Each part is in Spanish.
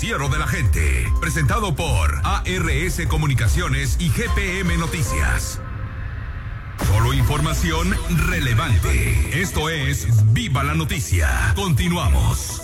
noticiero de la gente, presentado por ARS Comunicaciones y GPM Noticias. Solo información relevante. Esto es Viva la Noticia. Continuamos.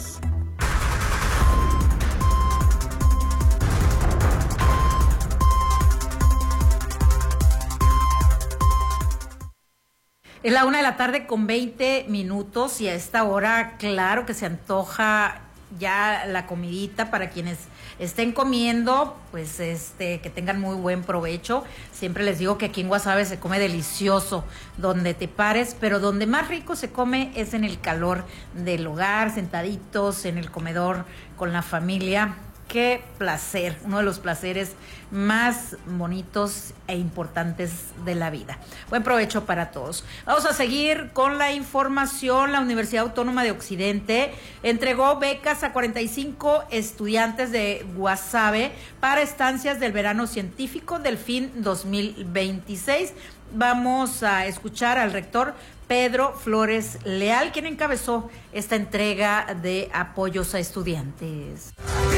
Es la 1:20 y a esta hora, claro que se antoja ya la comidita para quienes estén comiendo, pues que tengan muy buen provecho. Siempre les digo que aquí en Guasave se come delicioso donde te pares, pero donde más rico se come es en el calor del hogar, sentaditos en el comedor con la familia. Qué placer, uno de los placeres más bonitos e importantes de la vida. Buen provecho para todos. Vamos a seguir con la información. La Universidad Autónoma de Occidente entregó becas a 45 estudiantes de Guasave para estancias del verano científico del FIN 2026. Vamos a escuchar al rector Pedro Flores Leal, quien encabezó esta entrega de apoyos a estudiantes.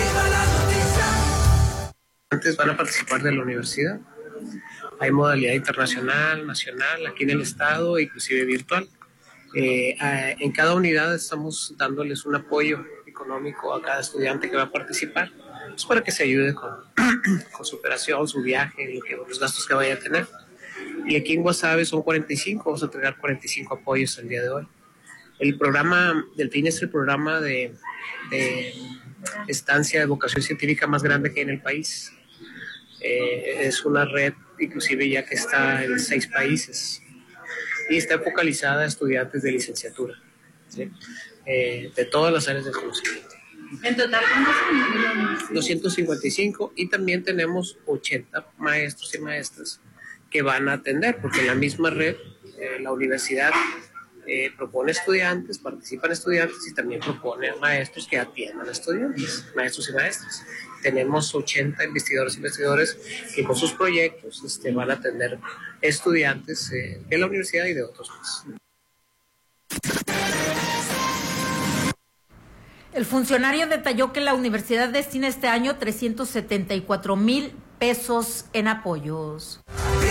Antes van a participar de la universidad. Hay modalidad internacional, nacional, aquí en el estado, inclusive virtual. En cada unidad estamos dándoles un apoyo económico a cada estudiante que va a participar, pues para que se ayude con su operación, su viaje, los gastos que vaya a tener. Y aquí en Guasave son 45, vamos a entregar 45 apoyos el día de hoy. El programa del FIN es el programa de estancia de vocación científica más grande que hay en el país. Es una red, inclusive ya que está en 6 países, y está focalizada a estudiantes de licenciatura, ¿sí? De todas las áreas del conocimiento. En total, ¿cuántos son? 255, y también tenemos 80 maestros y maestras que van a atender, porque en la misma red la universidad propone estudiantes, participan estudiantes y también propone maestros que atiendan a estudiantes, maestros y maestras. Tenemos 80 investigadores que con sus proyectos van a atender estudiantes de la universidad y de otros más. El funcionario detalló que la universidad destina este año 374,000 pesos en apoyos.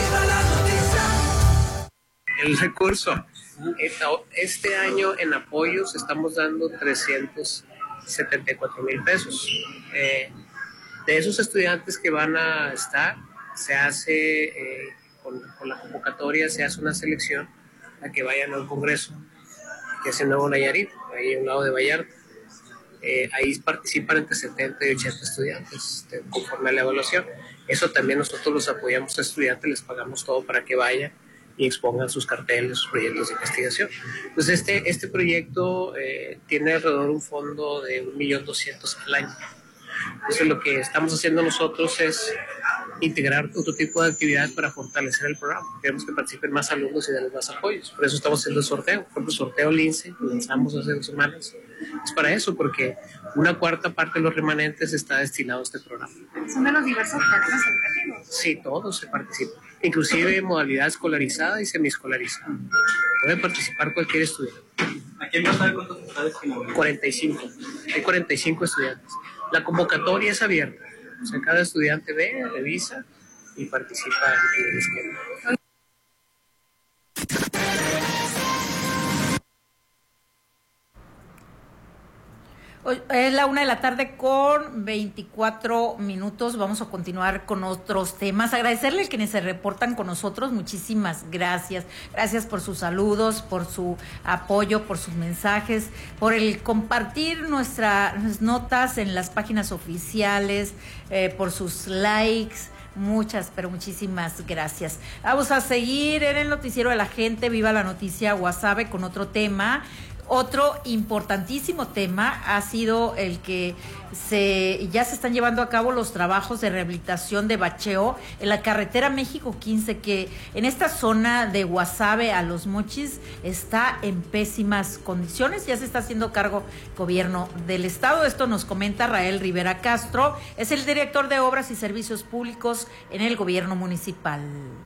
El recurso, este año en apoyos estamos dando 374,000 pesos. De esos estudiantes que van a estar, se hace con la convocatoria, se hace una selección a que vayan al congreso que es en Nuevo Nayarit, ahí a un lado de Vallarta. Ahí participan entre 70 y 80 estudiantes conforme a la evaluación. Eso también nosotros los apoyamos a estudiantes, les pagamos todo para que vayan y expongan sus carteles, sus proyectos de investigación. Entonces este proyecto tiene alrededor un fondo de 1,200,000 al año. Entonces lo que estamos haciendo nosotros es integrar otro tipo de actividades para fortalecer el programa. Queremos que participen más alumnos y darles más apoyos. Por eso estamos haciendo el sorteo. Por ejemplo, el sorteo LINCE, lo lanzamos hace 2 semanas. Es para eso, porque una cuarta parte de los remanentes está destinado a este programa. ¿Son de los diversos programas educativos? Sí, todos se participan. Inclusive modalidad escolarizada y semiescolarizada. Puede participar cualquier estudiante. ¿A quién vas a ver cuántos estudiantes? 45. Hay 45 estudiantes. La convocatoria es abierta. O sea, cada estudiante ve, revisa y participa en el esquema. Es la 1:24. Vamos a continuar con otros temas. Agradecerle a quienes se reportan con nosotros. Muchísimas gracias. Gracias por sus saludos, por su apoyo, por sus mensajes, por el compartir nuestras notas en las páginas oficiales, por sus likes. Muchas, pero muchísimas gracias. Vamos a seguir en el noticiero de la gente. Viva la noticia Guasave con otro tema. Otro importantísimo tema ha sido el que ya se están llevando a cabo los trabajos de rehabilitación de bacheo en la carretera México 15, que en esta zona de Guasave a Los Mochis está en pésimas condiciones. Ya se está haciendo cargo gobierno del estado. Esto nos comenta Rael Rivera Castro, es el director de Obras y Servicios Públicos en el gobierno municipal.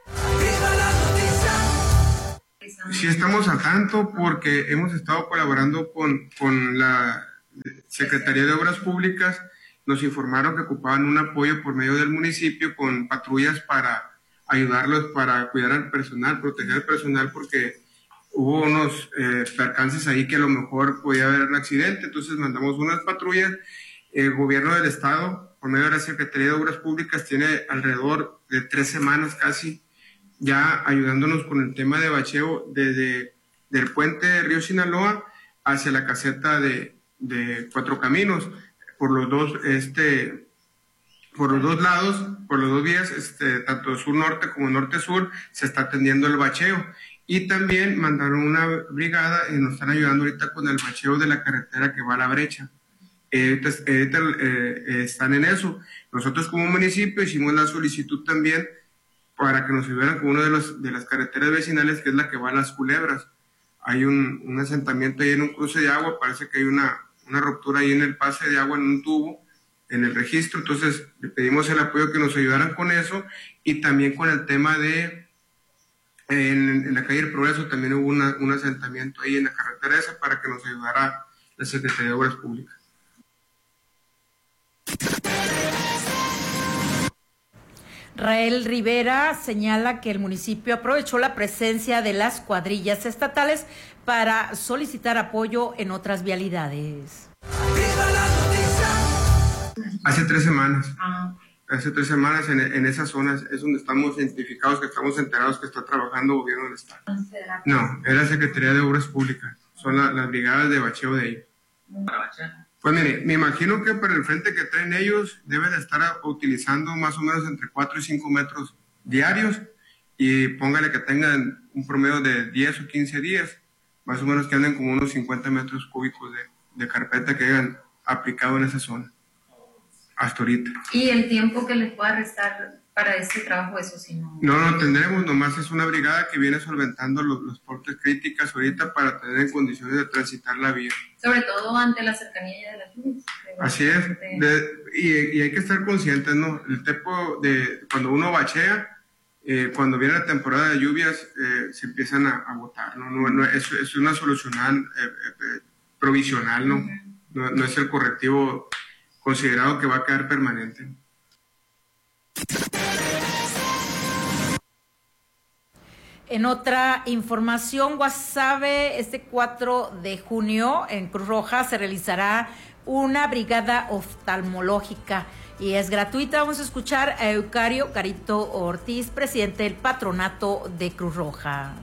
Sí estamos al tanto porque hemos estado colaborando con la Secretaría de Obras Públicas nos informaron que ocupaban un apoyo por medio del municipio con patrullas para ayudarlos, para cuidar al personal, proteger al personal, porque hubo unos percances ahí que a lo mejor podía haber un accidente. Entonces mandamos unas patrullas. El gobierno del estado, por medio de la Secretaría de Obras Públicas, tiene alrededor de 3 semanas casi ya ayudándonos con el tema de bacheo desde del puente de Río Sinaloa hacia la caseta de Cuatro Caminos, por los dos lados, por los dos vías, tanto sur-norte como norte-sur, se está atendiendo el bacheo. Y también mandaron una brigada y nos están ayudando ahorita con el bacheo de la carretera que va a La Brecha. Están en eso. Nosotros como municipio hicimos la solicitud también para que nos ayudaran con una de las carreteras vecinales, que es la que va a Las Culebras. Hay un asentamiento ahí en un cruce de agua, parece que hay una ruptura ahí en el pase de agua en un tubo, en el registro. Entonces le pedimos el apoyo que nos ayudaran con eso, y también con el tema de en la calle del Progreso también hubo un asentamiento ahí en la carretera esa para que nos ayudara la Secretaría de Obras Públicas. Rael Rivera señala que el municipio aprovechó la presencia de las cuadrillas estatales para solicitar apoyo en otras vialidades. Hace 3 semanas. Hace 3 semanas en esas zonas es donde estamos identificados, que estamos enterados que está trabajando el gobierno del estado. No, es la Secretaría de Obras Públicas. Son las brigadas de bacheo de ellos. ¿Para bachar? Pues mire, me imagino que para el frente que traen ellos deben de estar utilizando más o menos entre 4 y 5 metros diarios, y póngale que tengan un promedio de 10 o 15 días, más o menos que anden como unos 50 metros cúbicos de carpeta que hayan aplicado en esa zona, hasta ahorita. ¿Y el tiempo que les pueda restar para este trabajo, eso sí no? No tendremos, nomás es una brigada que viene solventando los portes críticas ahorita para tener en condiciones de transitar la vía. Sobre todo ante la cercanía de las lluvias. Así es, y hay que estar conscientes, ¿no? El tiempo de cuando uno bachea, cuando viene la temporada de lluvias, se empiezan a botar, ¿no? Es una solución provisional, ¿no? No es el correctivo considerado que va a quedar permanente. En otra información, Guasave, este 4 de junio en Cruz Roja se realizará una brigada oftalmológica y es gratuita. Vamos a escuchar a Eucario Carito Ortiz, presidente del patronato de Cruz Roja.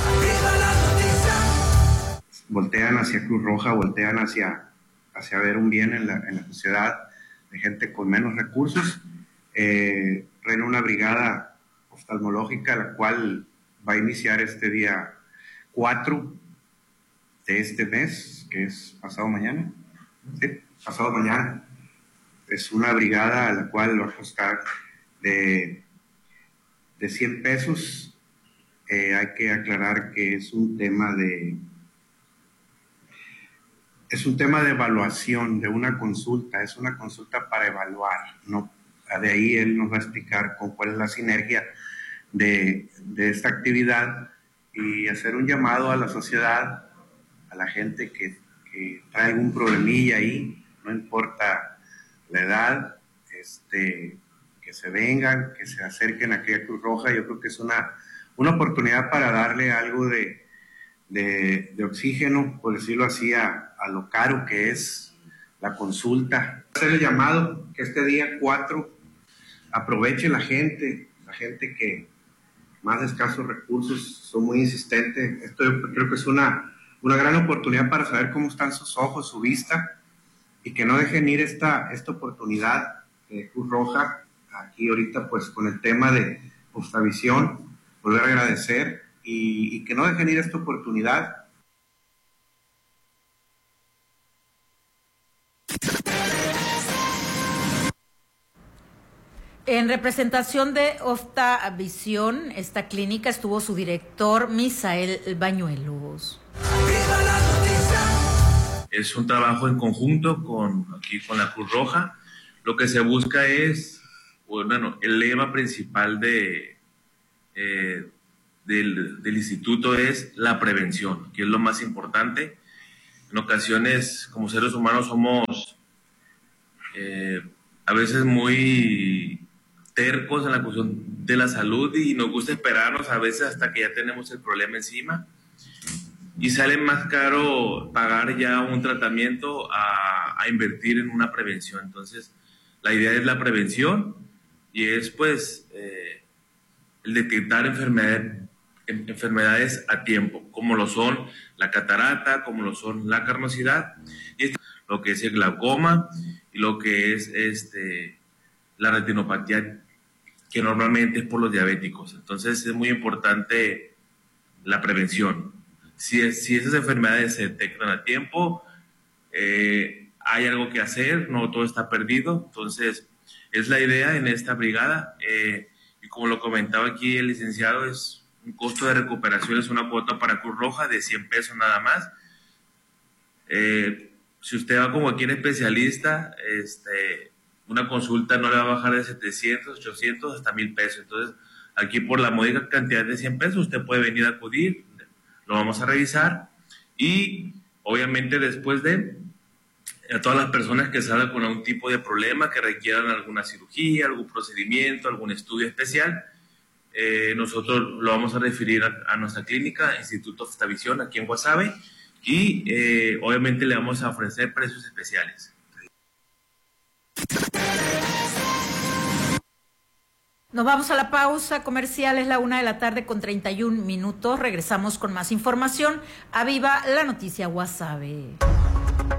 Voltean hacia Cruz Roja, voltean hacia ver un bien en la sociedad de gente con menos recursos. Reina una brigada oftalmológica, la cual va a iniciar este día 4 de este mes, que es pasado mañana. Sí, pasado mañana. Es una brigada a la cual va a costar de 100 pesos. Hay que aclarar que es un tema de evaluación, de una consulta. Es una consulta para evaluar, ¿no? De ahí él nos va a explicar cuál es la sinergia de esta actividad, y hacer un llamado a la sociedad, a la gente que trae algún problemilla ahí, no importa la edad, que se vengan, que se acerquen aquí a Cruz Roja. Yo creo que es una oportunidad para darle algo de oxígeno, por decirlo así, a lo caro que es la consulta. Hacer el llamado que este día 4 aproveche la gente que más de escasos recursos, son muy insistentes. Esto yo creo que es una gran oportunidad para saber cómo están sus ojos, su vista, y que no dejen ir esta oportunidad de Cruz Roja. Aquí ahorita pues con el tema de Oftavisión, volver a agradecer y que no dejen ir esta oportunidad. En representación de Oftavisión, esta clínica estuvo su director, Misael Bañuelos. Es un trabajo en conjunto con la Cruz Roja. Lo que se busca es, bueno, el lema principal del instituto es la prevención, que es lo más importante. En ocasiones, como seres humanos, somos a veces muy tercos en la cuestión de la salud y nos gusta esperarnos a veces hasta que ya tenemos el problema encima y sale más caro pagar ya un tratamiento a invertir en una prevención. Entonces la idea es la prevención y es pues el detectar enfermedades a tiempo, como lo son la catarata, como lo son la carnosidad, y lo que es el glaucoma y lo que es la retinopatía, que normalmente es por los diabéticos. Entonces es muy importante la prevención. Si esas enfermedades se detectan a tiempo, hay algo que hacer, no todo está perdido. Entonces es la idea en esta brigada, y como lo comentaba aquí el licenciado, es un costo de recuperación, es una cuota para Cruz Roja de 100 pesos nada más. Si usted va como aquí en especialista, una consulta no le va a bajar de 700, 800 hasta 1,000 pesos. Entonces, aquí por la módica cantidad de 100 pesos, usted puede venir a acudir, lo vamos a revisar y obviamente después de a todas las personas que salgan con algún tipo de problema, que requieran alguna cirugía, algún procedimiento, algún estudio especial, nosotros lo vamos a referir a nuestra clínica, Instituto Fistavisión, aquí en Guasave, y obviamente le vamos a ofrecer precios especiales. Nos vamos a la pausa comercial, es la 1:31 p.m. Regresamos con más información. ¡A viva la noticia Guasave!